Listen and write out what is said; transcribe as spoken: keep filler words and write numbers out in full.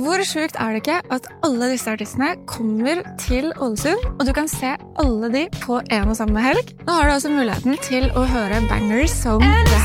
Hvor sjukt er det ikke at alle disse artistene kommer til Ålesund, og du kan se alle de på en og samme helg? Nå har du også muligheten til å høre bangers som det